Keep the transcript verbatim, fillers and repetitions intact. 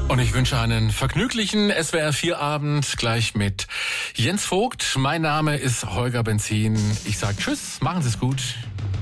Und ich wünsche einen vergnüglichen S W R vier Abend gleich mit Jens Vogt. Mein Name ist Holger Benzin. Ich sage Tschüss, machen Sie es gut.